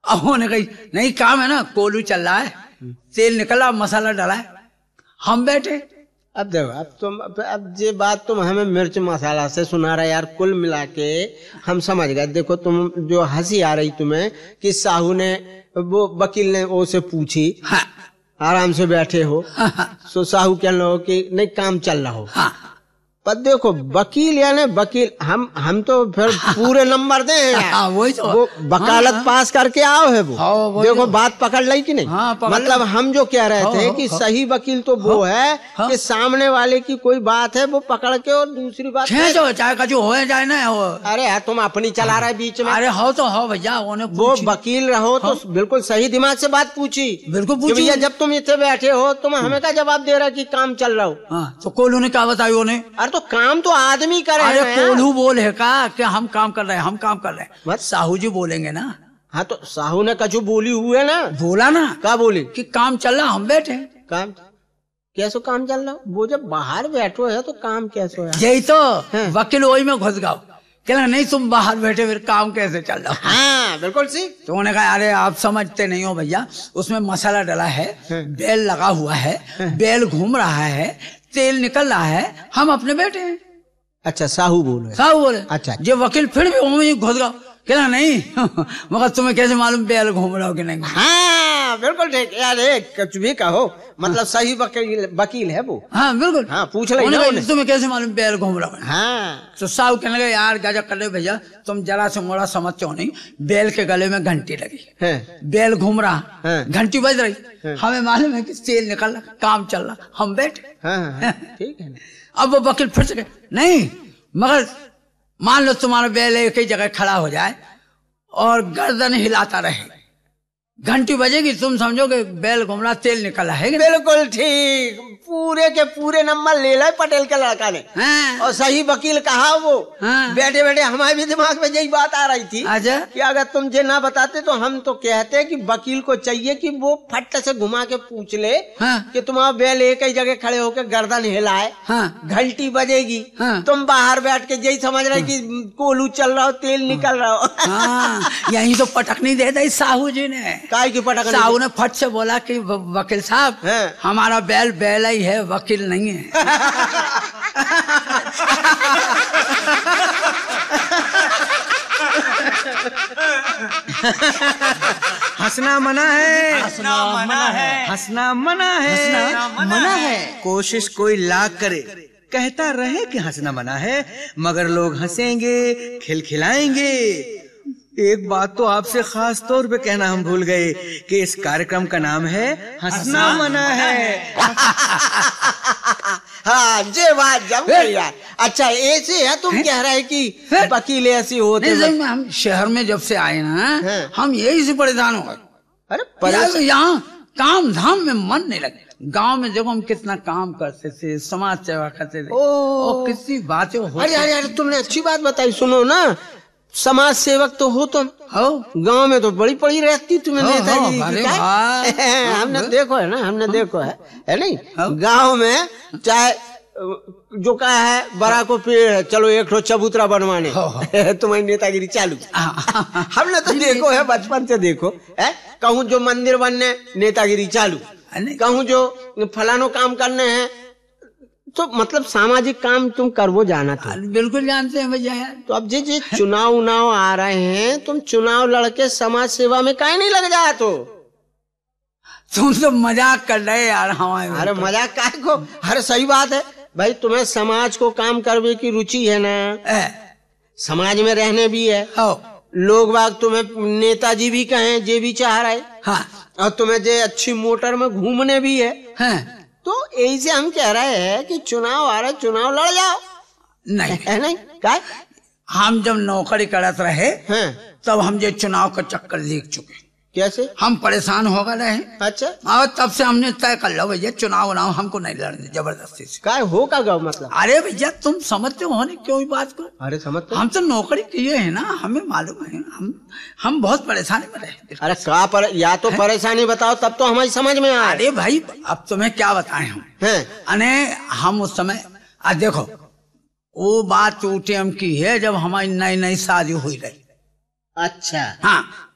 अब उन्होंने कही नहीं काम है ना, कोलू चल रहा है, तेल निकला, मसाला डाला है, हम बैठे। अब देखो, अब ये बात तुम हमें मिर्च मसाला से सुना रहे यार, कुल मिला के हम समझ गए। देखो तुम जो हंसी आ रही तुम्हें कि साहू ने, वो वकील ने वो से पूछी, हाँ। आराम से बैठे हो, सो साहू कह लो कि नहीं काम चल रहा हो, हाँ। पर देखो वकील यानी वकील, हम तो फिर पूरे नंबर दे हाँ, वही तो। वो वकालत पास करके आओ है वो, हाँ, देखो तो। बात पकड़ ली कि नहीं। हाँ, मतलब हम जो कह रहे थे कि सही वकील तो वो है कि सामने वाले की कोई बात है वो पकड़ के और दूसरी बात चाहे कछु हो जाए ना हो। अरे यार तुम अपनी चला रहे बीच में। अरे हो तो हो भैया, वो वकील रहो तो बिल्कुल सही दिमाग से बात पूछी, बिल्कुल कि पूछी। भैया जब तुम इतने बैठे हो तुम हमें क्या जवाब दे रहे कि काम चल रहा हो। हाँ, तो कोलू ने क्या बताया उन्हें? अरे तो काम तो आदमी करे। अरे कोल्हू बोल है का कि हम काम कर रहे हैं, हम काम कर रहे हैं, मत साहू जी बोलेंगे ना। हाँ तो साहू ने कछु बोली हुए ना, बोला ना, क्या बोली कि काम चल रहा, हम बैठे। काम कैसो काम चल रहा, वो जब बाहर बैठो है तो काम कैसो है। यही तो वकील वही में घुस गया, कहना नहीं तुम बाहर बैठे फिर काम कैसे चल रहा। हाँ बिल्कुल सी। तो उन्होंने कहा अरे आप समझते नहीं हो भैया, उसमें मसाला डला है, बेल लगा हुआ है, बेल घूम रहा है, तेल निकल रहा है, हम अपने बैठे हैं। अच्छा साहू बोले, साहू बोले। अच्छा जो वकील फिर भी वहीं घुस गया, कहना नहीं मगर तुम्हें कैसे मालूम बेल घूम रहा हो कि नहीं। हाँ बिल्कुल ठीक यार, कुछ भी कहो मतलब सही वकील है वो। हाँ बिल्कुल। हाँ पूछ रही तुम्हें कैसे मालूम बेल घूम रहा हो। हाँ तो साहू कहने लगे यार गजब कर रहे भैया, तुम जरा से मोड़ा समझते हो नहीं, बेल के गले में घंटी लगी है, बेल घूम रहा, घंटी बज रही, हमें मालूम है कि तेल निकल रहा, काम चल रहा, हम बैठे। ठीक है। अब वो वकील फिर से नहीं मगर मान लो तुम्हारा बैल एक ही जगह खड़ा हो जाए और गर्दन हिलाता रहे, घंटी बजेगी, तुम समझोगे बैल घूम रहा, तेल निकला है। बिल्कुल ठीक, पूरे के पूरे नंबर ले लाए पटेल के लड़का ने। और सही वकील कहा वो। बैठे बैठे हमारे भी दिमाग में यही बात आ रही थी कि अगर तुम ये ना बताते तो हम तो कहते कि वकील को चाहिए कि वो फट से घुमा के पूछ ले कि तुम्हारा बैल एक ही जगह खड़े होकर गर्दन हिलाए, घंटी बजेगी, तुम बाहर बैठ के यही समझ रहे कि कोलू चल रहा हो, तेल निकल रहा हो। यही तो पटक नहीं देता इस साहू जी ने। काय की पटक? साहू ने फट से बोला कि वकील साहब हमारा बैल बैल ही है, वकील नहीं है। हंसना मना है, हंसना मना है, हंसना मना है, मना है। कोशिश कोई लाख करे कहता रहे कि हंसना मना है, मगर लोग हंसेंगे, खिलखिलाएंगे। एक बात तो आपसे खास तौर पे कहना हम भूल गए कि इस कार्यक्रम का नाम है हंसना मना है। हाँ ये बात जम गई यार। अच्छा ऐसे है तुम कह रहे कि वकील ऐसी होते हैं। हम शहर में जब से आए ना हम यही से परेशान हो गए। अरे यहाँ काम धाम में मन नहीं लगे। गांव में देखो हम कितना काम करते थे, समाज सेवा करते थे और किसी बातें हो। अरे तुमने अच्छी बात बताई। सुनो ना, समाज सेवक तो हो तुम, गांव में तो बड़ी पड़ी रहती तुम्हें नेतागिरी की। हमने देखो है ना, हमने देखो है नहीं। गांव में चाहे जो कहा है बड़ा को पेड़ है, चलो एक ठो चबूतरा बनवाने तुम्हारी नेतागिरी चालू। हमने तो देखो है बचपन से, देखो है कहूँ जो मंदिर बनने नेतागिरी चालू, कहूँ जो फलानो काम करने हैं, तो मतलब सामाजिक काम तुम कर वो जाना था। बिल्कुल जानते हैं भैया यार। तो अब जी चुनाव उनाव आ रहे हैं, तुम चुनाव लड़के समाज सेवा में काहे नहीं लग जाए? तो तुम तो मजाक कर रहे यार हमारे। अरे मजाक काहे को? अरे सही बात है भाई, तुम्हें समाज को काम करने की रुचि है ना, समाज में रहने भी है। लोग बाग तुम्हें नेताजी भी कहें, ये भी चाह रहे। और तुम्हें जे अच्छी मोटर में घूमने भी है। तो यही से हम कह रहे हैं कि चुनाव आ रहा है, चुनाव लड़ जाओ। नहीं है नहीं क्या? हम जब नौकरी करते रहे तब हम ये चुनाव का चक्कर देख चुके। कैसे? हम परेशान हो गए रहे। अच्छा। और तब से हमने तय कर लो भैया चुनाव उनाव हमको नहीं लड़ने जबरदस्ती से। क्या हो का गौ मतलब? अरे भैया तुम समझते हो नहीं क्यों बात को? अरे समझते, हम तो नौकरी किए हैं ना, हमें मालूम है। हम बहुत परेशानी में रहे। अरे कहा पर या तो परेशानी बताओ तब तो हमारी समझ में आए। अरे भाई अब तुम्हें क्या बताएं हम। अने हम उस समय देखो वो बात उठे हम की है जब हमारी नई नई शादी हुई रही। अच्छा। हाँ